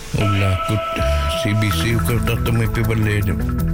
Ulla kut CBC ukertatta me piballeja.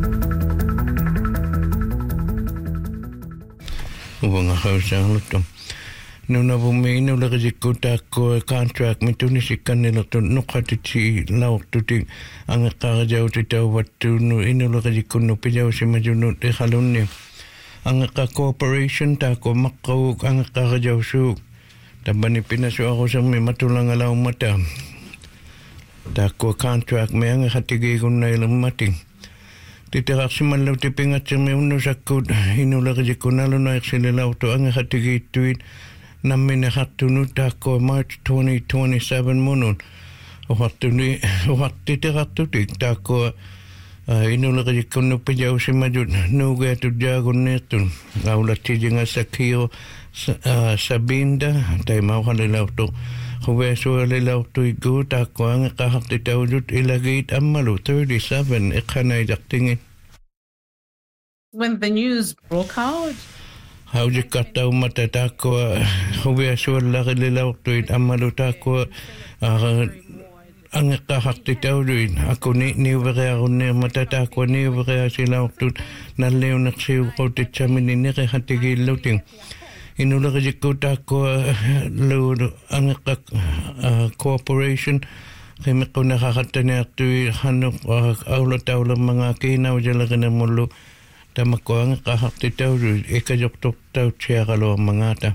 Uwanga hausanglutum. Nuna bumino la kajikuta ko contract mituni sikanila to nukhatiti laututi anga karajau tita watu no ino la kajikuno pijau simajunu te halunni. Anga ka cooperation ta ko makau anga karajau su. Tabani pinasu ako sa may matulang alaw mata. Tako contract me anga hatigi kun na ilang mating. Titirak si manlaw tipingat sa may uno sakot inulak si kunalo na iksililaw to anga hatigi tuit namin na hatunu tako March 2027 munon. O titirak tutik tako inulak si kuno pijaw si majud nuga tu jagon netun. Aulat si nga sakio sabinda tayo mawakalilaw to. Huweso alilaw to'y good ako ang kahaptitaw dut ilagit amalu 37 ikanay daktingin. When the news broke out? Hawdi kataw matatako huweso alilaw to'y amalu tako ang kahaptitaw dut ako niwere ako ni matatako niwere silaw tut naliw naksiw ko titsamin ni hatigil luting. Inulak ko tako lo ang cooperation kami ko nakakatanya tuwi hanok aula mga kinaw dyan na mulo tama ko ang kahaptitaw ikajoktok taw siya kalo mga ta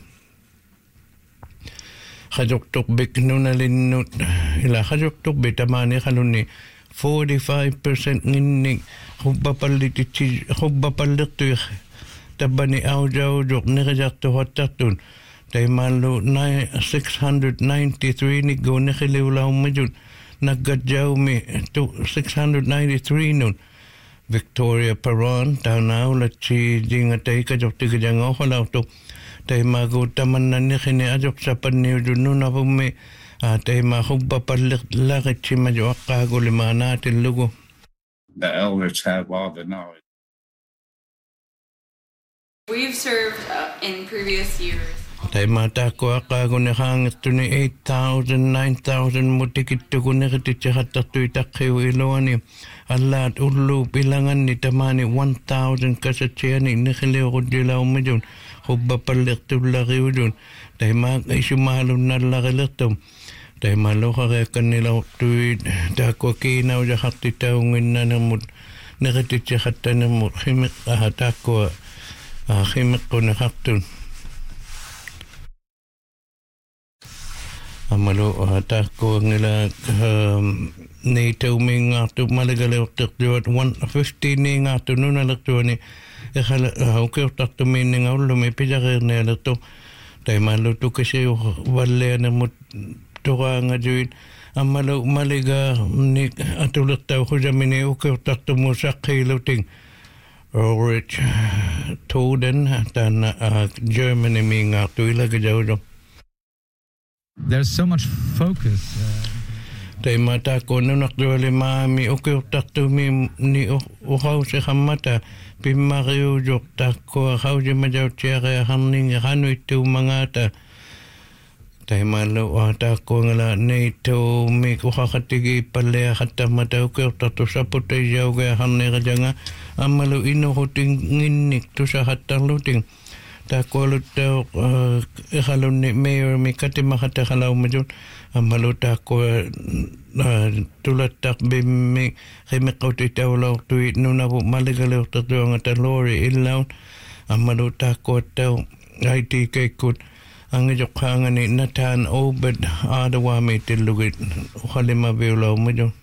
kajoktok bik nunalinut ila kajoktok bitamani kaluni 45% nginig hubapalit tuwi tabani audio jok nekajak to hotatun tay malu 693 ni go nekiliwlaw majud naggadyaw mi to 693 nun Victoria Peron tanaw lachi jinga tay kajok tigajang ohalaw to tay magu taman na nikini ajok sa paniw dun nun apo mi tay mahubba palakit si madyo akago lima natin lugo. The elders have all the knowledge. We've served in previous years. Tay mata ko akago na hangit to ni 8,000, 9,000 mutikit to ko nakitit siya katatoy takhiw ilawani. Alat ulo bilangan ni tamani 1,000 kasatsiyan ni nakiliw ko dilaw mo dyan. Hubba palik to lakiw dyan. Tay mag-isumalong na lakilit to. Tay malo kaya kanilaw tuwid. Tako kinaw siya katitaw ngin na namut. Nakitit siya katanamut. Himik tako Himik ko nakakton. Amalo tako nila NATO may nga ito malagalaw takdiwat 150 ni nga ito nung nalakto ni okay takto may nga ulo may pidakir na nalakto tayo malo to kasi wala na mo tuka nga dyan amalo maliga ni atulak tao ko dyan mini okay takto mo sa kiloting Ulrich Toden dan Germany minga tuila gajawdo. There's so much focus. Tay mata ko nunak dole mami okay takto mi ni uhaw sa kamata pimario jok takko how je majaw tiare hanning hanu itu mangata. Tay malo tako ngala NATO mi ko hakatigi pale hatta mata ko tato sapote jawga hanne janga amalo ino hoting nginik to sa hatang luting tako luto halon ni mayor mi katima hatta halaw majun amalo tako tulat tak bimi kemi kauti tawlaw tuit nuna bu maligalaw tato ang lori ilaw amalo tako taw IT kekut ang jokhangan ni Nathan Obed adawa may tilugit ukalima biulaw mo dyan.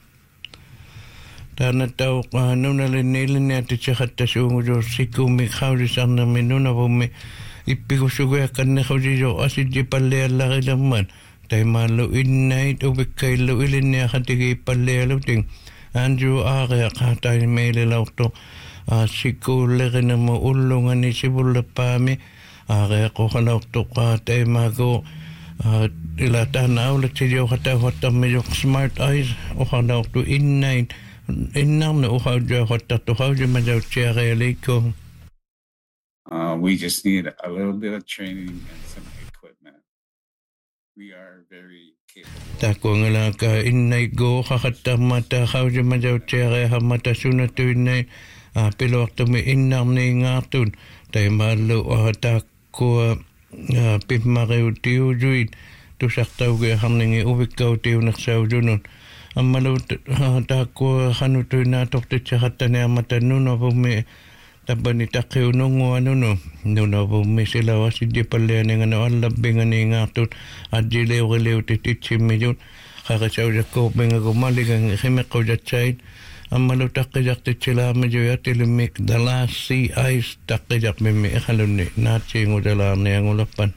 Tana tao nunalinilan niya tiyakat tasungo dyan sikumi kawdi sana minuna po may ipikusuga kan na kawdi dyan asid di palea laki laman tayo malo innight ubik kay luilin niya katigi palea luting Andrew Aria katay may lilaw to sikulere na mo ulungan ni sibula pami kaya ko kalaw to ka tayo mago ilatan na ulit siya kata kata medyo smart eyes o kalaw to innight innang na uhaw dyan kata to how dyan madyaw siya kaya liko. We just need a little bit of training and some equipment. We are very Takuangala ka innay go kakatamata kaujamajau tere hamata sunatu innay piluaktumi innarni ngatun tay malu takua pimariu tiujuit tusaktauge hamningi uvikau tiunaksaujunun ammalu takua hanutu natokti chahatane amata nunavumi tabani takiunungu anuno nunavumi sila wasidi paliani ngano allabingani ngatun adjileu titichimijun kakasaujakko benga gumaligang himekaujachain ammalu takijakti chilamijuyatilimik the last sea ice takijak mimi halunni natchingudalaarni angulapan.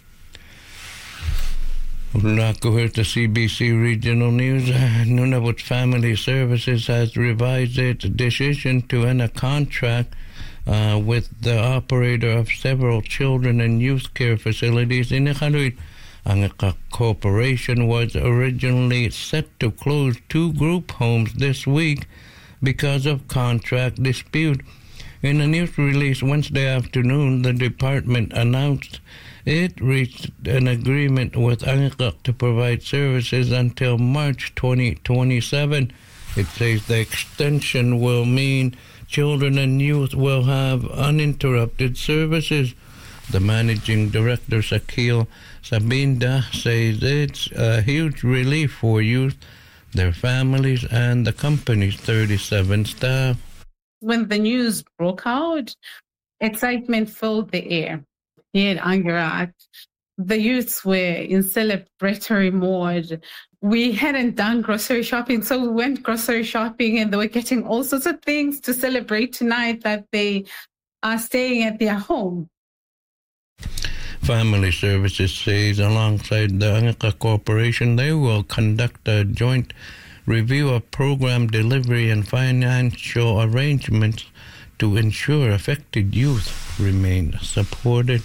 Ulako heard the CBC Regional News. Nunavut Family Services has revised its decision to end a contract with the operator of several children and youth care facilities in Iqaluit. Angaka Corporation was originally set to close 2 group homes this week because of contract dispute. In a news release Wednesday afternoon, the department announced it reached an agreement with Angakak to provide services until March 2027. It says the extension will mean children and youth will have uninterrupted services. The managing director, Sakil Sabinda, says it's a huge relief for youth, their families, and the company's 37 staff. When the news broke out, excitement filled the air. Here at Angara, the youths were in celebratory mode. We hadn't done grocery shopping, so we went grocery shopping and they were getting all sorts of things to celebrate tonight that they are staying at their home. Family Services says alongside the Angaka Corporation, they will conduct a joint review of program delivery and financial arrangements to ensure affected youth remain supported.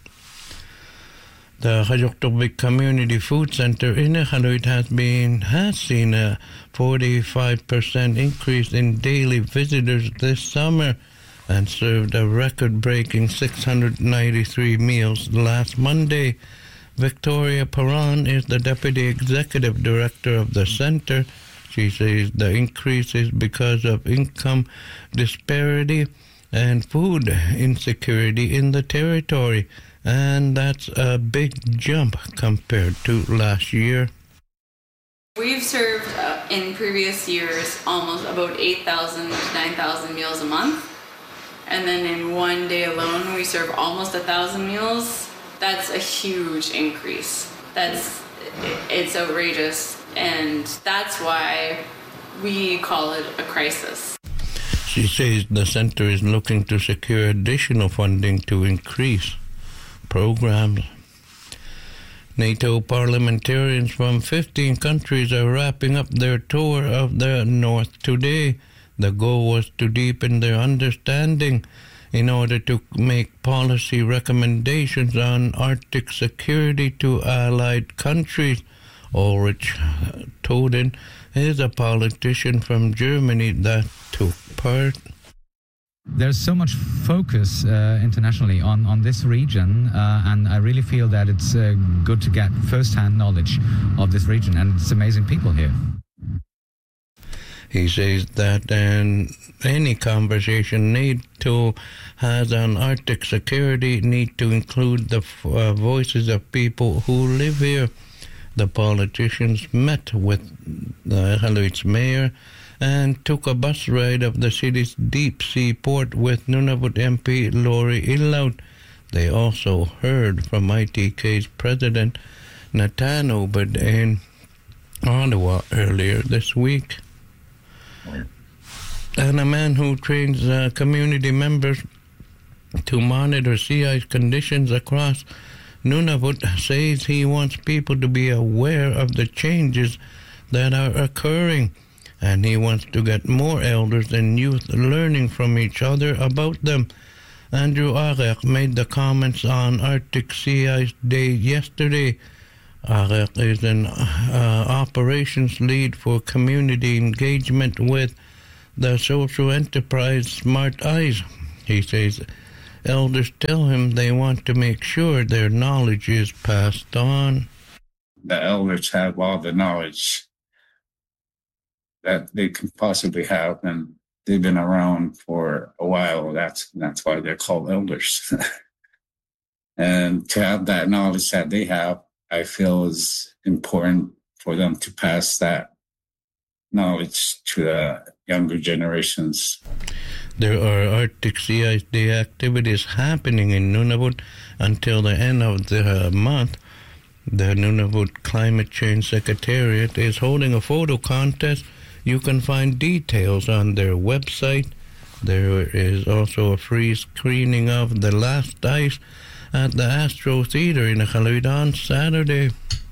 The Khajoktovik Community Food Center in Iqaluit has seen a 45% increase in daily visitors this summer and served a record-breaking 693 meals last Monday. Victoria Paran is the Deputy Executive Director of the center. She says the increase is because of income disparity and food insecurity in the territory, and that's a big jump compared to last year. We've served in previous years almost about 8,000 to 9,000 meals a month. And then in one day alone, we serve almost 1,000 meals. That's a huge increase. It's outrageous. And that's why we call it a crisis. She says the center is looking to secure additional funding to increase programs. NATO parliamentarians from 15 countries are wrapping up their tour of the North today. The goal was to deepen their understanding in order to make policy recommendations on Arctic security to allied countries. Ulrich Toden is a politician from Germany that took part. There's so much focus internationally on this region, and I really feel that it's good to get first-hand knowledge of this region, and it's amazing people here. He says that any conversation NATO has on Arctic security need to include the voices of people who live here. The politicians met with the Iqaluit's mayor and took a bus ride of the city's deep-sea port with Nunavut MP Lori Illaut. They also heard from ITK's president Nathan Obed in Ottawa earlier this week. And a man who trains community members to monitor sea ice conditions across Nunavut says he wants people to be aware of the changes that are occurring, and he wants to get more elders and youth learning from each other about them. Andrew Arek made the comments on Arctic Sea Ice Day yesterday. Arek is an operations lead for community engagement with the social enterprise Smart Eyes. He says elders tell him they want to make sure their knowledge is passed on. the elders have all the knowledge that they can possibly have, and they've been around for a while. That's why they're called elders. And to have that knowledge that they have, I feel is important for them to pass that knowledge to the younger generations. There are Arctic Sea Ice Day activities happening in Nunavut until the end of the month. The Nunavut Climate Change Secretariat is holding a photo contest. You can find details on their website. There is also a free screening of The Last Ice at the Astro Theatre in Iqaluit on Saturday.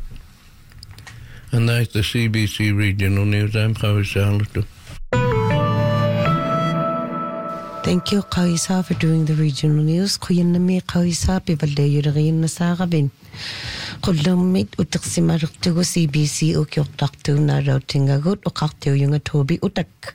And that's the CBC Regional News. I'm Kawisa. Thank you, Kawisa, for doing the regional news. Kuyanami Kawisa, Pivalde Nasarabin. Kulumit Utaksimartugo CBC Ukyoktaktu Narotingagut Okaktu Yungatobi Utak.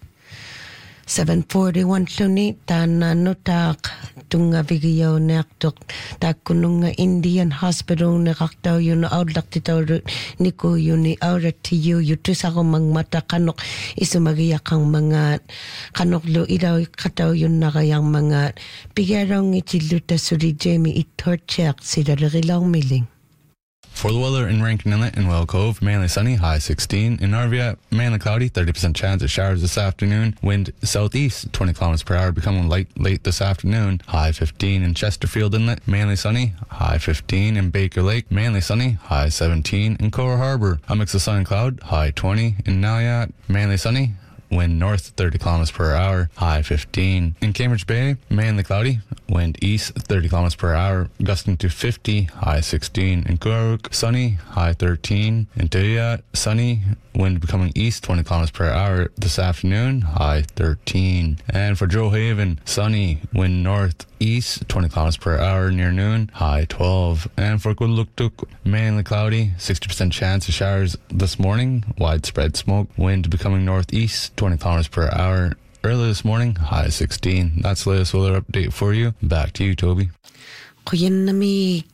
741 Luni Tananutak Tunga Vigio Naktok Takununga Indian Hospital Nakaktaw yun Audlaktitaw Niku yuni Auratiyu Yutusarumang Mata Kanok Isumagiyakang mga Kanoklo Idaw Kataw yun Nakayang mga Pigarong Itiluta Suri Jamie Itorchak Sidarilaw Miling. For the weather in Rankin Inlet and Well Cove, mainly sunny, high 16. In Narvia, mainly cloudy, 30% chance of showers this afternoon. Wind southeast, 20 kilometers per hour, becoming light late this afternoon, high 15. In Chesterfield Inlet, mainly sunny, high 15. In Baker Lake, mainly sunny, high 17. In Cora Harbour, a mix of sun and cloud, high 20. In Nalyat, mainly sunny, wind north 30 kilometers per hour, high 15. In Cambridge Bay, mainly cloudy, wind east 30 kilometers per hour, gusting to 50, high 16. In Kuruk, sunny, high 13. In Tayat, sunny, wind becoming east 20 kilometers per hour this afternoon, high 13. And for Joe Haven, sunny, wind northeast 20 kilometers per hour near noon, high 12. And for Kuluktuk, mainly cloudy, 60% chance of showers this morning, widespread smoke, wind becoming northeast 20 kilometers per hour early this morning, high 16. That's the latest weather update for you. Back to you, Toby. Kuyanamig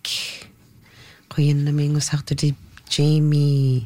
usakto di Jamie.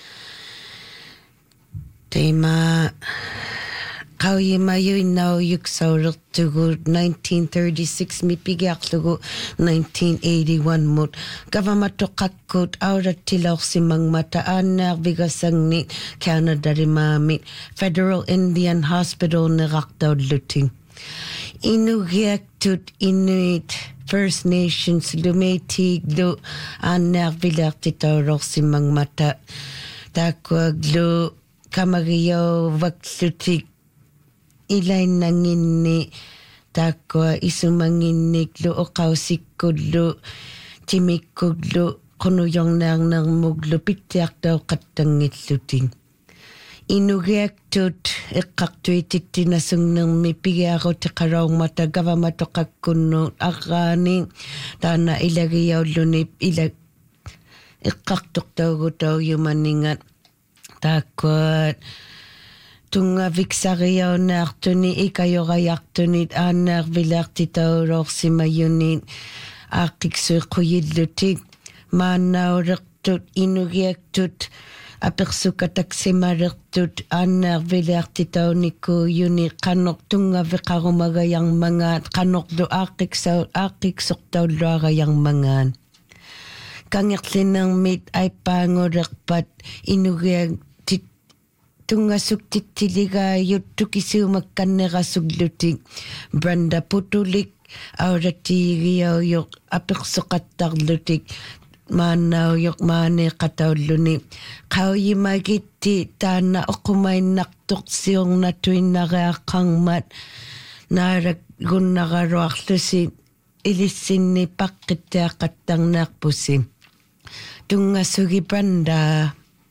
Tema Kauyima now yuksauruk tugu 1936 mipigaklugu 1981 mut gavamato kakut aura tilaw simang mataan na bigasang ni Canada rimamit Federal Indian Hospital na raktaw luting. Inugiak tut Inuit First Nations lumetig lo anak bilak titawrok simang mata takwag lo kamagayaw vaksutik ilay nangini takwa isumanginic lo o kausikudlo timikudlo kunuyong nang muglo pityak daw katangit luting. Inugiak tut ikaktuitit tinasung ng mipigaro tikaraw matagawa matokakuno akani tana ilagayaw lunip ikaktuk daw gutaw yumaningat takwat tunga viksariyaw na aktuni ikayorayaktunit anar vilaktitawrok si mayunit akiksukuyidlutik manawraktut inugiaktut apersukatak si mariktut anar vilaktitawniku yuni kanok tunga vikarumagayang mga kanok do akiksuktaw larayang mga kangyaklin mit ay pangurakpat inugiag tunga suktitiliga yutukisu makanera suglutik Branda Putulik auratigiyaw yok apiksukatarlutik manaw yok mani katawluni kauyimagiti tana okumay naktuk siyong natuin narakang mat naragun nakaruaklusin ilisin ni pakita katang nakpusin tunga sugi Branda.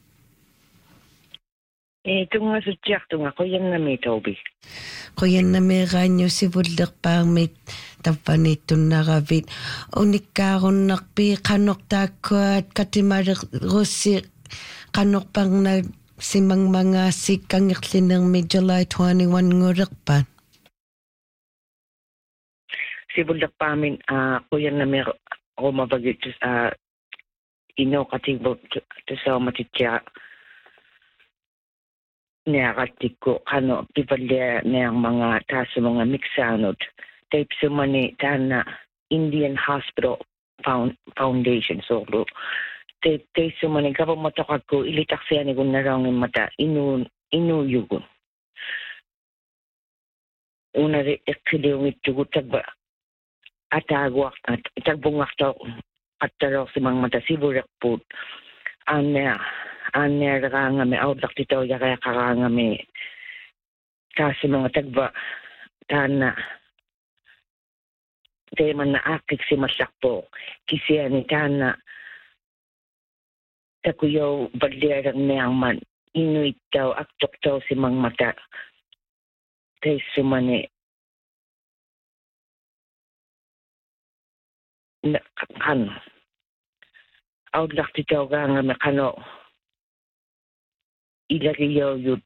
Tunga sutiak tunga koyan na may Toby. Koyan na may ranyo si Budlak pangmit tapanitun nakabit. Unikaron nakpi kanok takwat katimarik rusik kanok pang na simang mga sikang iklin ng may July 21 ngurak pa. Si Budlak pamin koyan na may rumabagit inokatibot sa matitya niakatik ko kano pipalya niyang mga taso mga mixanod type sumani tana Indian Hospital Foundation so type sumani kapag matokag ko ilitak siya ni kung narang mata inuyugon una rin ekiliw ito tagba atagwak at itagbungak to at tarok si mga mata siburak po anya nga may outlook dito kaya nga may kasi mga tagba tana tema na akik si masakpo kisiya ni tana takuyaw badliarang niyang man inuit daw aktok daw si mga mata kay sumani kan outlook dito nga may kano ilariyaw yun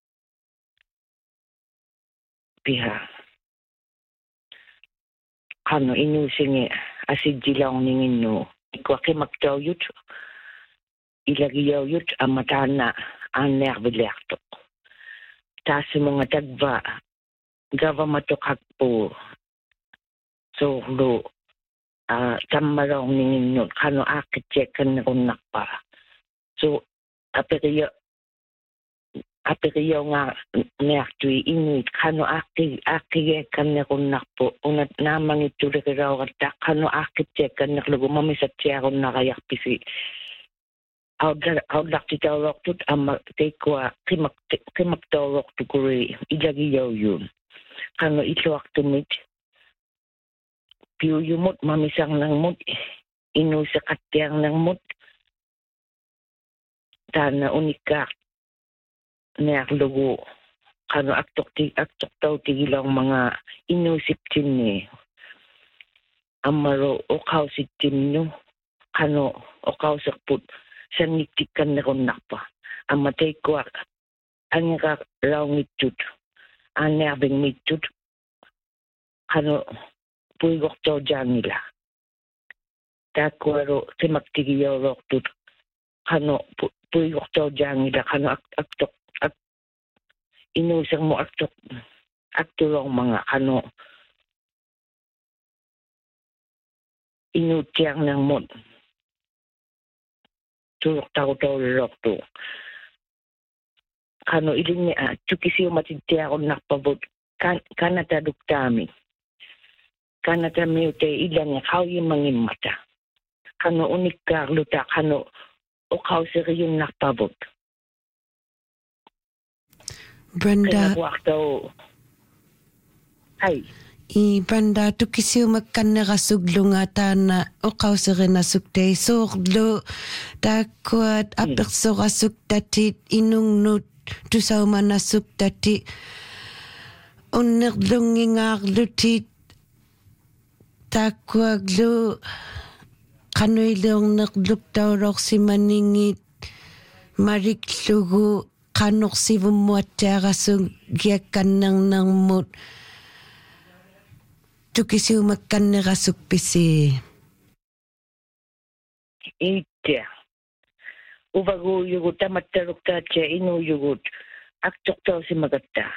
piha kano inusingi asid dilang ningin no ikwake magtaw yun ilariyaw yun ang matana ang nervilektok tas mga tagba gava matokak po so lo tamarong ningin no kano akityekan na kunak pa so apiriyaw nga niyaktuy inuit kano akiyekan na kunak po unat namang ituloy raw kata kano akityekan na klugo mamisatya akong nakayakpisi Audlak ti tawak tut ama tekwa kimak tawak tu kuri ijagiyaw yun kano itluak tumit piu yumot mamisang ng mut inu sa katyang ng mut tana unikak niyak lugo kano aktok taw tigilang mga inusip tin amaro okaw si tinno kano okaw sakput sa nitikan na kung nakpa ang matay ko ang nga raw mitut ang nabing mitut kano puigok to dyan nila takwaro timagtigiyaw rok tut kano puigok to dyan nila kano aktok inusang mo akturong mga kano inutiyang ng mod turok tao rok to kano iling niya chukisiyo matitiya ako nakpabot kanata duktami kanata miyute ilang niya kao yung mangin mata kano unik karluta kano o kao siri yung nakpabot Brenda ay Brenda tukisiw magkanarasuglungatan na ukaw sa rinasugtay suglo takwat apekso kasugtatit inungnut tusaw manasugtati unerlungingaglutit takwaglo kanoylong nagluptawrok si maningit mariklugu kanok si bumuatyagasug giyakan ng mut tukisiw magkanarasugpisi. Ite. Ubago yugut amatarok tatya inu yugut. Aktok taw si magata.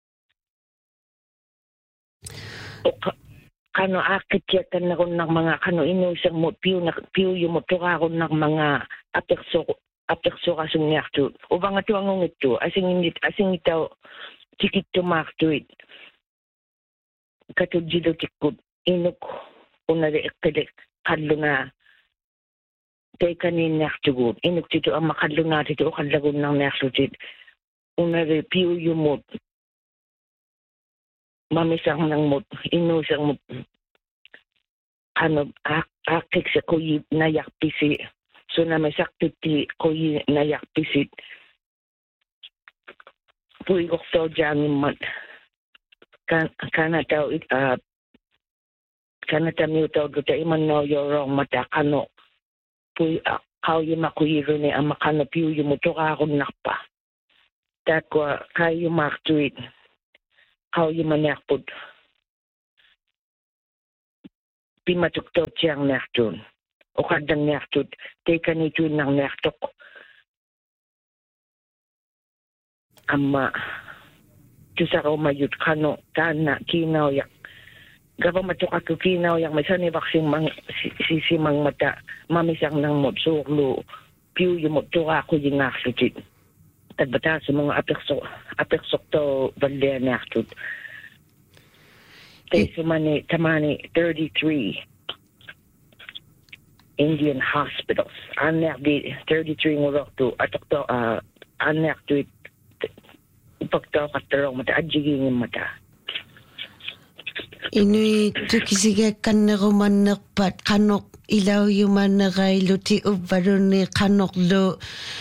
Kano akit yakan na kung ng mga kano inusang mo piu yung motora ko ng mga apekso kasong niyakto. Ubang ito ang ito. Asing itaw tikit tumakto it. Katudjido tikut inuk unari ekpedek kadlo na kay kanin naktugut inuk tito ang makadlo na tito kadlagon ng naksutit unari piu yumot mamisang ng mot inusang mot ano akik sa kuyi nayak pisi so na may sakpiti kuyi nayak pisit puigok taw dyan mat kana taw miutaw duta iman no yorong mata kano puy kayo makuyiro ni ang makano piu yung mutuka akong nakpa takwa kayo maktuit kayo manakpod pimatuktaw tiyang naktun o kadang nertut te kanitu nang nertok amma tusaro mayut kano kana kinaw yak gaba matuk aku kinaw yak may sani vaksing mang sisi mang mata mamisang nang motsurlo piu yung motura ako yung aksutit tagbata sa mga apersok to valya nertut te sumani tamani 33 Indian hospitals. Anak di 33 ngurok to atok to anak to upagtaw katarong mata adjiging mata. Inui tukisige kanneruman nerpat kanok ilaw yuman neray luti ubaruni kanok lo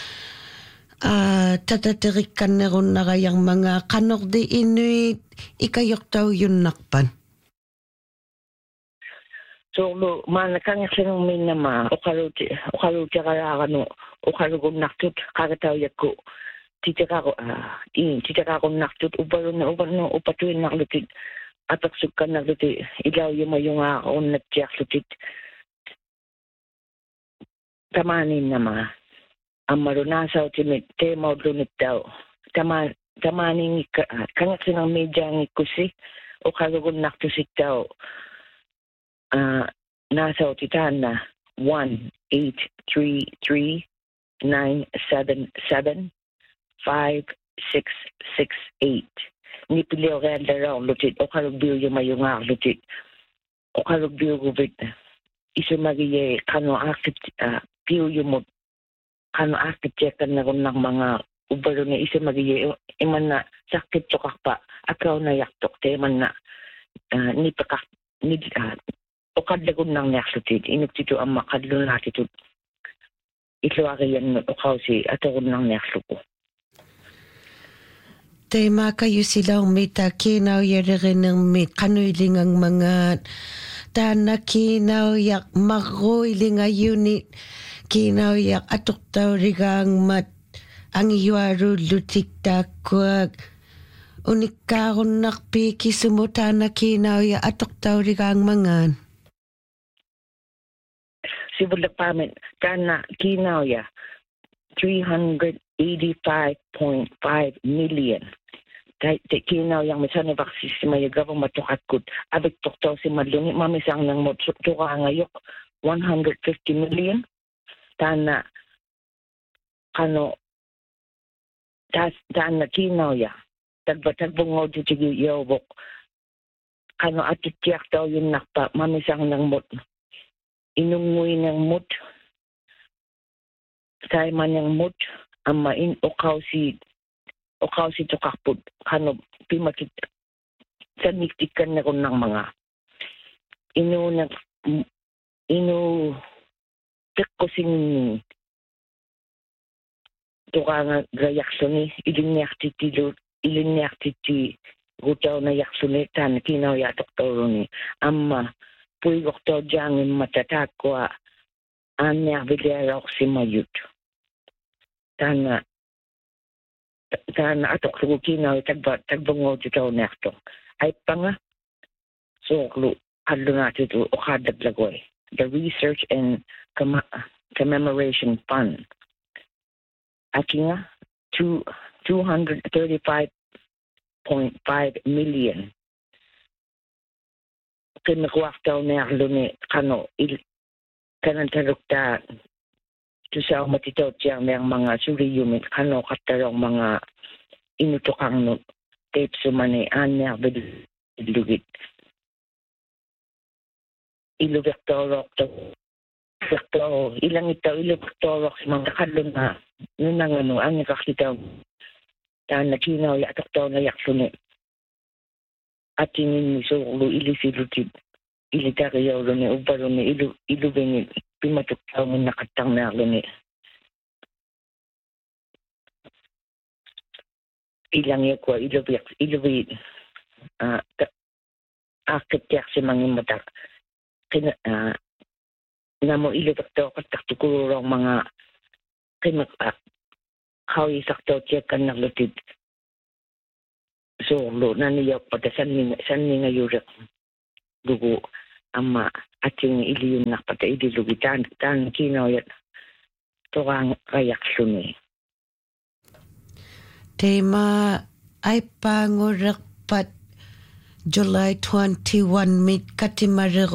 tatatirik kannerun narayang mga kanok di inui ikayok taw yun nakpan. So lo manakang sinong minama okaruti karano okarugon naktut kakataw yako titikako naktut ubaron upatuin naklutit ataksukan naklutit ilaw yung on natyak lutit tamanin nama amarunasaw timit temaw lunit daw tamanin kangak sinang medyang ikusi okarugon naktusit daw nasa utitana 1-833-977-5668. Nipiliw renda raw lutit o karugbiyo yung mayunga lutit o karugbiyo gubit iso magiye kano akit piyo yung mo kano akit chekan na rin ng mga ubaro na iso magiye iman na sakit tsukak pa akaw na yaktok te iman na nipakak o kadlagon ng naksutit inugtito ang makadlo natitut ito ariyan o kausi atagon ng naksuko. Tema kayo silang may takinaw yaririn ng may kanuiling ang mga tanakinaw yak magoiling a unit kinaw yak atok taw rigang mat ang iwaru lutik takwag unik karon nakpiki sumutana kinaw yak atok taw rigang mangan. Sibulak pamin kana kinaw ya 385.5 million. Te kinaw yang misan na baksis si may gawang matukakot. Abik tuktaw si madlungi mamisang ng motuka ngayok 150 million. Tana kano tana kinaw ya. Tagbatag-bungaw di tigi yawok. Kano atitiyak daw yung nakpa mamisang ng mot. Inunguy ng mut say man ng mut ama in okaw si tukakput kano pimakit saniktikan na ron ng mga inu tekosing tukang reaksyon ni ilinyakti gutaw na yaksyon tan kinaw yatok toro ni amma puigok to jangin matatakwa anya vilera si mayut tana atok lugukinaw tagbungo dito nekto ay panga so kadlo natin ito o kadaglagoy the Research and Commemoration Fund aking 235.5 million kinakuha daw na ni kano kanan tarukta to sa matitaw tiyang mga suriyumit kano katarong mga inutukang no tape sumani anya bilugit iluvektorok to ilang itaw iluvektorok sa mga kalon na nunang ano ang nakakitaw na kinaw yatok daw na yaksuni at tingin ni Solo ilisilutit ilitariyaw rin ni ubaro ni ilubingin pimatuktaw ng nakatang na rin ni ilang yakwa ilubit akit yak si mga mata na mo ilubaktaw kataktukurong mga kawi saktaw tiyakan na lutit Solo na niya pata san ni ngayurak dugo ama ating iliyun na pata idilugitan tan kino yat tuang reaksyon tema ay pangurakpat July 21 mit katimarero